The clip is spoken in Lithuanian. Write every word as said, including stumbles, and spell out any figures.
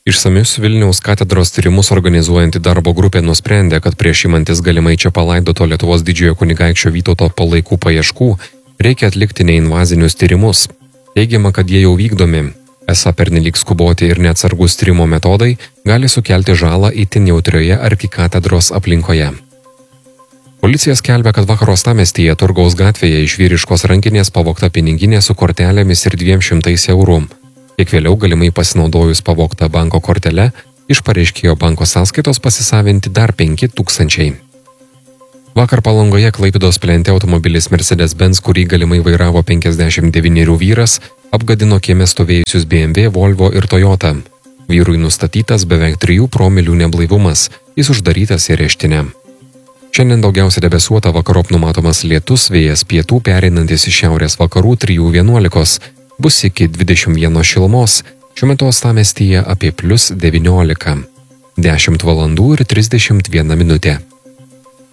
Išsamius Vilniaus katedros tyrimus organizuojanti darbo grupė nusprendė, kad prieš imantis galimai čia palaidoto Lietuvos didžiojo kunigaikščio Vytauto palaikų paieškų reikia atlikti neinvazinius tyrimus. Teigiama, kad jie jau vykdomi. Esą pernelyg skuboti ir neatsargus tyrimo metodai gali sukelti žalą itin jautrioje arkikatedros aplinkoje. Policija skelbia, kad vakar uostamiestyje Turgaus gatvėje iš vyriškos rankinės pavogta piniginė su kortelėmis ir dviem šimtais eurų. Kiek vėliau galimai pasinaudojus pavogtą banko kortelę, iš pareiškėjo banko sąskaitos pasisavinti dar penki tūkstančiai. Vakar Palangoje Klaipėdos plente automobilis Mercedes-Benz, kurį galimai vairavo penkiasdešimt devynerių vyras, apgadino kieme stovėjusius B M W, Volvo ir Toyota. Vyrui nustatytas beveik trijų promilių neblaivumas, jis uždarytas į areštinę. Šiandien daugiausia debesuota, vakarop numatomas lietus, vėjas pietų pereinantis iš šiaurės vakarų trijų vienuolikos, bus iki dvidešimt vienos šilumos, šiuo metu uostamiestyje apie plius devyniolika. dešimt valandų ir trisdešimt viena minutė.